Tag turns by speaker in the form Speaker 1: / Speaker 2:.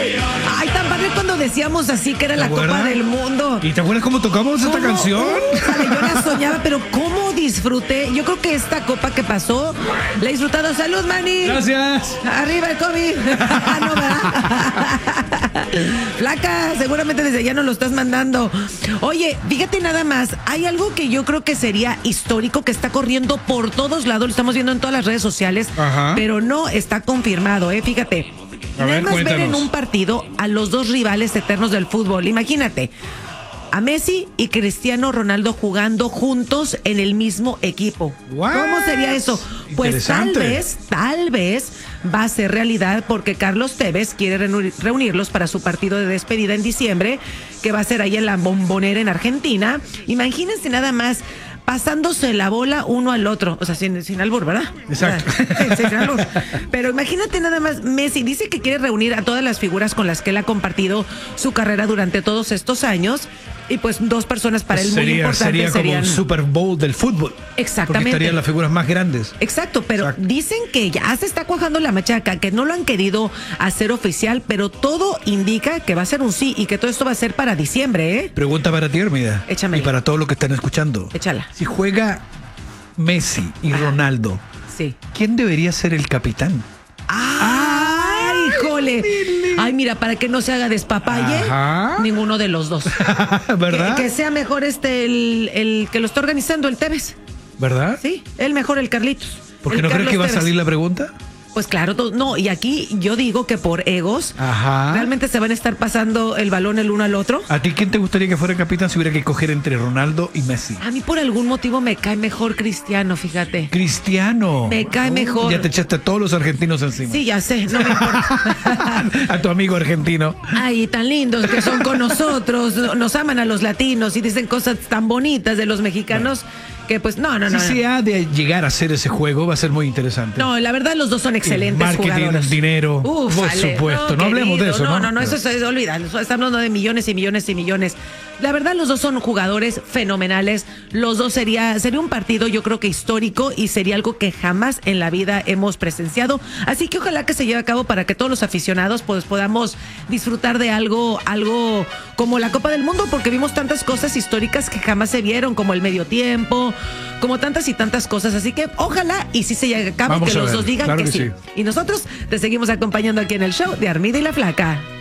Speaker 1: Ay, tan padre cuando decíamos así que era la Copa del Mundo.
Speaker 2: ¿Y te acuerdas cómo tocamos esta canción?
Speaker 1: Yo la soñaba, pero cómo disfruté. Yo creo que esta copa que pasó, la he disfrutado. ¡Salud, Manny!
Speaker 2: Gracias.
Speaker 1: ¡Arriba el COVID! No, ¿verdad? Flaca, seguramente desde allá nos lo estás mandando. Oye, fíjate nada más. Hay algo que yo creo que sería histórico, que está corriendo por todos lados. Lo estamos viendo en todas las redes sociales.
Speaker 2: Ajá.
Speaker 1: Pero no está confirmado, Fíjate. Nada más ver en un partido a los dos rivales eternos del fútbol. Imagínate, a Messi y Cristiano Ronaldo jugando juntos en el mismo equipo.
Speaker 2: What?
Speaker 1: ¿Cómo sería eso? Pues tal vez va a ser realidad, porque Carlos Tevez quiere reunirlos para su partido de despedida en diciembre, que va a ser ahí en la Bombonera en Argentina. Imagínense nada más, pasándose la bola uno al otro. O sea, sin albur, ¿verdad?
Speaker 2: Exacto.
Speaker 1: Sin albur. Pero imagínate nada más, Messi dice que quiere reunir a todas las figuras con las que él ha compartido su carrera durante todos estos años. Y pues dos personas para él muy importantes
Speaker 2: serían como un Super Bowl del fútbol.
Speaker 1: Exactamente.
Speaker 2: Porque estarían las figuras más grandes.
Speaker 1: Exacto, pero dicen que ya se está cuajando la machaca, que no lo han querido hacer oficial, pero todo indica que va a ser un sí y que todo esto va a ser para diciembre,
Speaker 2: Pregunta para ti, Hermida.
Speaker 1: Échame.
Speaker 2: Y para todos los que están escuchando.
Speaker 1: Échala.
Speaker 2: Si juega Messi y Ronaldo,
Speaker 1: sí,
Speaker 2: ¿quién debería ser el capitán?
Speaker 1: ¡Ay, híjole! Ay, mira, para que no se haga despapalle, ninguno de los dos.
Speaker 2: ¿Verdad?
Speaker 1: Que sea mejor el que lo está organizando, el Tevez.
Speaker 2: ¿Verdad?
Speaker 1: Sí, el mejor, el Carlitos.
Speaker 2: ¿Por qué no crees que va a salir la pregunta?
Speaker 1: Pues claro, no, y aquí yo digo que por egos, realmente se van a estar pasando el balón el uno al otro.
Speaker 2: ¿A ti quién te gustaría que fuera capitán si hubiera que escoger entre Ronaldo y Messi?
Speaker 1: A mí por algún motivo me cae mejor Cristiano, fíjate.
Speaker 2: Cristiano.
Speaker 1: Me cae mejor.
Speaker 2: Ya te echaste a todos los argentinos encima.
Speaker 1: Sí, ya sé, no me importa.
Speaker 2: A tu amigo argentino.
Speaker 1: Ay, tan lindos que son con nosotros, nos aman a los latinos y dicen cosas tan bonitas de los mexicanos. Que pues no.
Speaker 2: Si se ha de llegar a hacer ese juego, va a ser muy interesante.
Speaker 1: No, la verdad los dos son excelentes
Speaker 2: marketing,
Speaker 1: jugadores.
Speaker 2: Dinero, por supuesto. No hablemos de eso, ¿no?
Speaker 1: No, eso se olvida. Estamos hablando de millones y millones y millones. La verdad los dos son jugadores fenomenales. Los dos sería un partido, yo creo que histórico, y sería algo que jamás en la vida hemos presenciado. Así que ojalá que se lleve a cabo para que todos los aficionados pues podamos disfrutar de algo como la Copa del Mundo, porque vimos tantas cosas históricas que jamás se vieron, como el medio tiempo, como tantas y tantas cosas. Así que ojalá y sí se llegue a cabo, que los dos digan que sí. Y nosotros te seguimos acompañando aquí en el show de Armida y la Flaca.